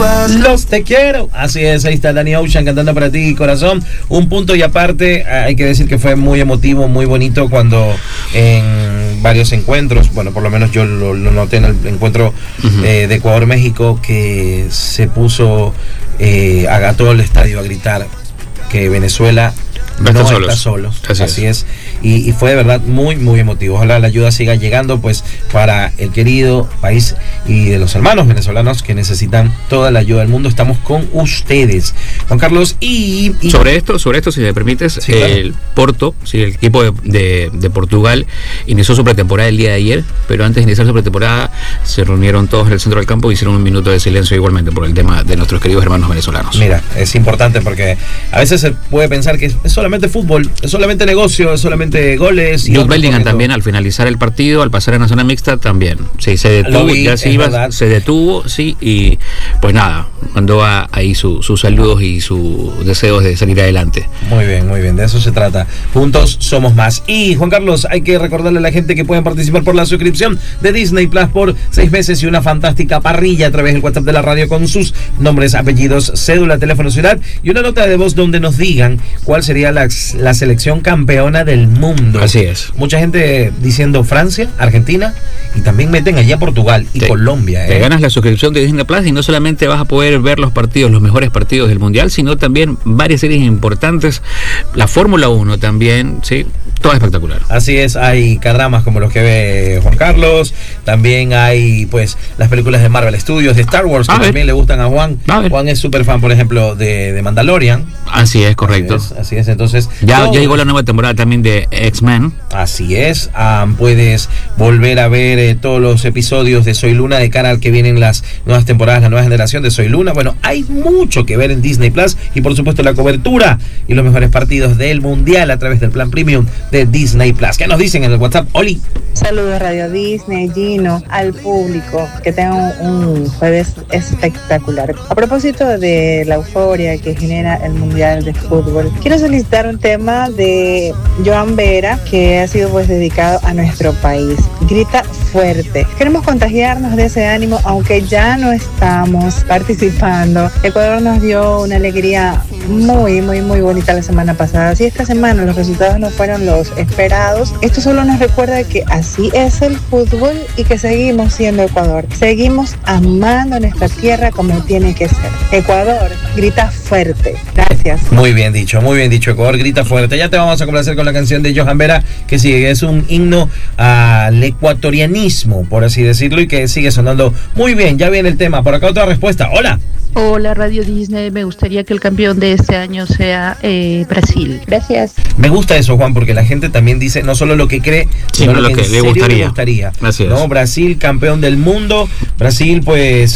Los te quiero. Así es, ahí está Danny Ocean cantando para ti, corazón. Un punto y aparte, hay que decir que fue muy emotivo, muy bonito cuando en varios encuentros, bueno, por lo menos yo lo noté en el encuentro de Ecuador-México, que se puso a todo el estadio a gritar que Venezuela no está solos. Así es. Y fue de verdad muy, muy emotivo. Ojalá la ayuda siga llegando pues para el querido país y de los hermanos venezolanos que necesitan toda la ayuda del mundo. Estamos con ustedes, Juan Carlos. Y sobre esto, si me permites, sí, claro. El Porto, sí, el equipo de Portugal inició su pretemporada el día de ayer, pero antes de iniciar su pretemporada se reunieron todos en el centro del campo y hicieron un minuto de silencio igualmente por el tema de nuestros queridos hermanos venezolanos. Mira, es importante porque a veces se puede pensar que es solamente fútbol, es solamente negocio, es solamente goles. Jude Bellingham también al finalizar el partido, al pasar en la zona mixta también, sí, se detuvo, se detuvo, sí, y pues nada, mandó ahí sus saludos y sus deseos de salir adelante. Muy bien, de eso se trata. Juntos somos más. Y Juan Carlos, hay que recordarle a la gente que pueden participar por la suscripción de Disney Plus por 6 meses y una fantástica parrilla a través del WhatsApp de la radio con sus nombres, apellidos, cédula, teléfono, ciudad y una nota de voz donde nos digan cuál sería la selección campeona del mundo. Así es. Mucha gente diciendo Francia, Argentina y también meten allá Portugal y Colombia. Te ganas la suscripción de Disney Plus y no solamente vas a poder ver los mejores partidos del mundial, sino también varias series importantes, la Fórmula 1 también, sí, todo espectacular. Así es, hay cadramas como los que ve Juan Carlos, también hay pues las películas de Marvel Studios, de Star Wars, que también le gustan a Juan. Juan es súper fan, por ejemplo, de Mandalorian. Así es, correcto. Así es, entonces ya llegó la nueva temporada también de X-Men. Así es, puedes volver a ver todos los episodios de Soy Luna de cara al que vienen las nuevas temporadas, la nueva generación de Soy Luna. Bueno, hay mucho que ver en Disney Plus y por supuesto la cobertura y los mejores partidos del mundial a través del plan premium de Disney Plus. ¿Qué nos dicen en el WhatsApp, Oli? Saludos Radio Disney, Gino, al público, que tengan un jueves espectacular. A propósito de la euforia que genera el mundial de fútbol, quiero solicitar un tema de Joan Vera que ha sido pues dedicado a nuestro país. Grita fuerte. Queremos contagiarnos de ese ánimo, aunque ya no estamos participando. Ecuador nos dio una alegría muy, muy, muy bonita la semana pasada. Si esta semana los resultados no fueron los esperados, esto solo nos recuerda que así es el fútbol y que seguimos siendo Ecuador. Seguimos amando nuestra tierra como tiene que ser. Ecuador, grita fuerte. Gracias. Muy bien dicho, Ecuador, grita fuerte. Ya te vamos a complacer con la canción de Johan Vera, que sigue, es un himno al ecuatorianismo, por así decirlo, y que sigue sonando muy bien. Ya viene el tema. Por acá otra respuesta. Hola. Hola Radio Disney, me gustaría que el campeón de este año sea Brasil. Gracias. Me gusta eso, Juan, porque la gente también dice no solo lo que cree, sino lo que le gustaría. Así es. ¿No? Brasil, campeón del mundo. Brasil, pues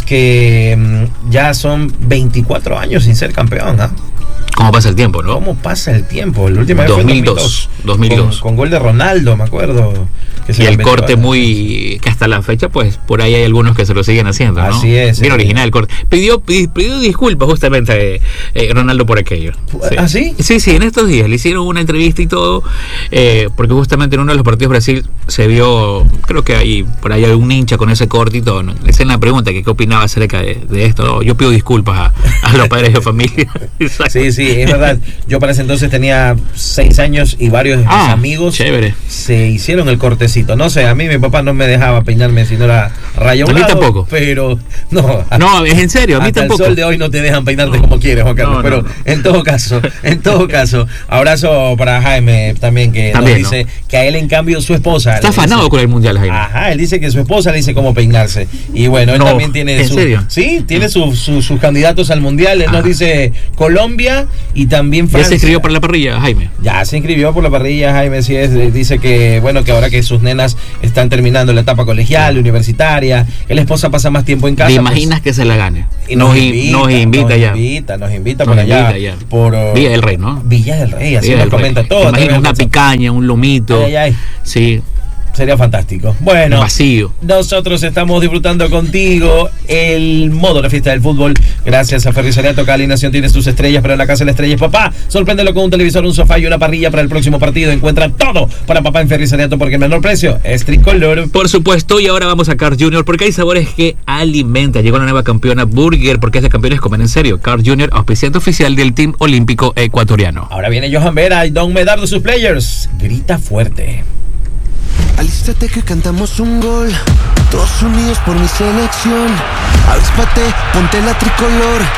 que ya son 24 años sin ser campeón, ¿ah? ¿Cómo pasa el tiempo, no? ¿Cómo pasa el tiempo? La última vez fue en 2002. Con gol de Ronaldo, me acuerdo. Y el corte muy... que hasta la fecha, pues, por ahí hay algunos que se lo siguen haciendo, ¿no? Así es. Bien original el corte. Pidió disculpas justamente Ronaldo por aquello. ¿Ah, sí? Sí, en estos días le hicieron una entrevista y todo, porque justamente en uno de los partidos de Brasil se vio, creo que por ahí hay un hincha con ese corte y todo, ¿no? Le hacen la pregunta que qué opinaba acerca de esto, ¿no? Yo pido disculpas a los padres de familia. Sí, es verdad. Yo para ese entonces tenía 6 años y varios de mis amigos se hicieron el cortecito. No sé, a mí mi papá no me dejaba peinarme si no era rayado. A mí tampoco. Pero no, es en serio, a mí tampoco. El sol de hoy no te dejan peinarte como quieres, Juan Carlos. Pero en todo caso, abrazo para Jaime también, que nos dice que a él en cambio su esposa está afanado con el mundial, Jaime. Ajá, él dice que su esposa le dice cómo peinarse. Y bueno, él también tiene ¿en serio? Sí, tiene sus candidatos al mundial. Él nos dice Colombia y también Francia. ¿Ya se inscribió para la parrilla, Jaime? Ya se inscribió por la parrilla, Jaime, sí es. Dice que que ahora que sus nenas están terminando la etapa colegial, universitaria, que la esposa pasa más tiempo en casa. ¿Te imaginas que se la gane? Y nos invita por allá. Por Villa del Rey, ¿no? Villa del Rey, así nos comenta todo. ¿Te imaginas una picaña, un lomito? Ay. Sí. Sería fantástico. Bueno, vacío. Nosotros estamos disfrutando contigo el modo la fiesta del fútbol. Gracias a Ferrisariato Cali Nación tiene sus estrellas, pero en la casa de la estrella es papá. Sorpréndelo con un televisor, un sofá y una parrilla para el próximo partido. Encuentra todo para papá en Ferrisariato porque el menor precio es tricolor. Por supuesto, y ahora vamos a Carl Jr. porque hay sabores que alimenta. Llegó la nueva campeona Burger porque es de campeones comen en serio. Carl Jr., auspiciante oficial del Team Olímpico Ecuatoriano. Ahora viene Johan Vera y Don Medardo, sus players. Grita fuerte. Alístate que cantamos un gol, todos unidos por mi selección. Avíspate, ponte la tricolor.